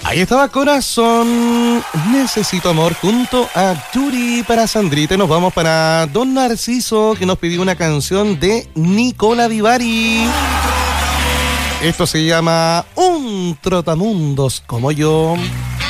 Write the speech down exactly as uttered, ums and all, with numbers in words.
Ahí estaba Corazón, Necesito Amor, junto a Yuri. Para Sandrita nos vamos para Don Narciso, que nos pidió una canción de Nicola Vivari. Esto se llama Un Trotamundos como yo.